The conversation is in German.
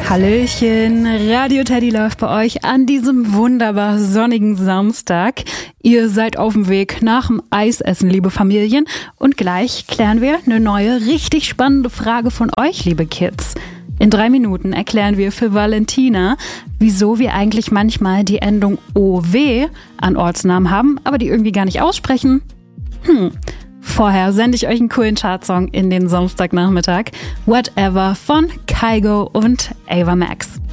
Hallöchen, Radio Teddy läuft bei euch an diesem wunderbar sonnigen Samstag. Ihr seid auf dem Weg nach dem Eisessen, liebe Familien. Und gleich klären wir eine neue, richtig spannende Frage von euch, liebe Kids. In 3 Minuten erklären wir für Valentina, wieso wir eigentlich manchmal die Endung OW an Ortsnamen haben, aber die irgendwie gar nicht aussprechen. Vorher sende ich euch einen coolen Chartsong in den Samstagnachmittag. Whatever von Kygo und Ava Max.